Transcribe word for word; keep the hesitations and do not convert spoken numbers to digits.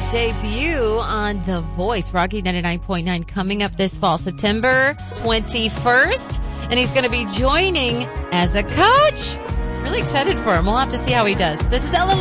debut on The Voice, Rocky ninety-nine point nine, coming up this fall, September twenty-first. And he's going to be joining as a coach. Really excited for him. We'll have to see how he does. This is Ella